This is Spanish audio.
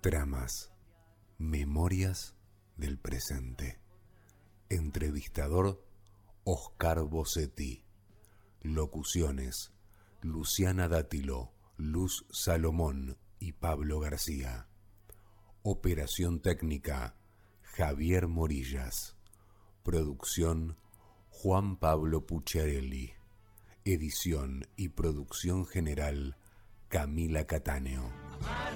Tramas, memorias del presente. Entrevistador, Oscar Bossetti. Locuciones, Luciana Dátilo, Luz Salomón y Pablo García. Operación técnica, Javier Morillas. Producción, Juan Pablo Pucciarelli. Edición y producción general, Camila Cattaneo.